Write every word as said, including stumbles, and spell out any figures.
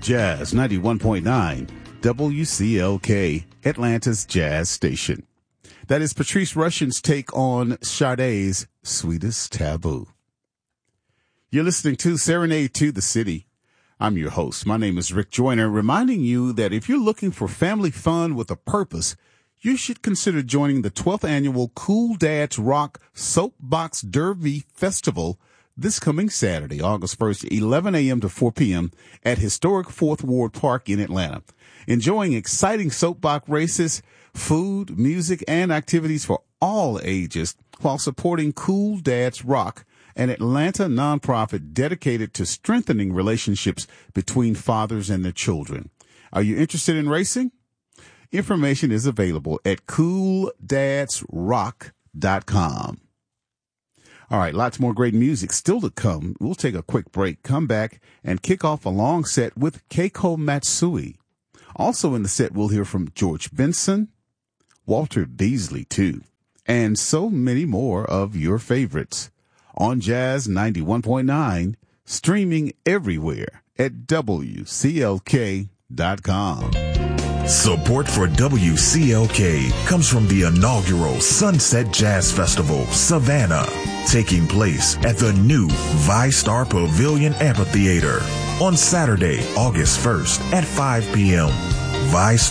Jazz ninety-one point nine, W C L K, Atlanta's Jazz Station. That is Patrice Rushen's take on Sade's Sweetest Taboo. You're listening to Serenade to the City. I'm your host. My name is Rick Joyner, reminding you that if you're looking for family fun with a purpose, you should consider joining the twelfth annual Cool Dads Rock Soapbox Derby Festival this coming Saturday, August first, eleven a.m. to four p.m. at historic Fourth Ward Park in Atlanta. Enjoying exciting soapbox races, food, music, and activities for all ages while supporting Cool Dads Rock, an Atlanta nonprofit dedicated to strengthening relationships between fathers and their children. Are you interested in racing? Information is available at cool dads rock dot com. All right, lots more great music still to come. We'll take a quick break, come back, and kick off a long set with Keiko Matsui. Also in the set, we'll hear from George Benson, Walter Beasley, too, and so many more of your favorites on Jazz ninety-one point nine, streaming everywhere at W C L K dot com. Support for W C L K comes from the inaugural Sunset Jazz Festival, Savannah, taking place at the new ViStar Pavilion Amphitheater on Saturday, August first at five p.m. ViStar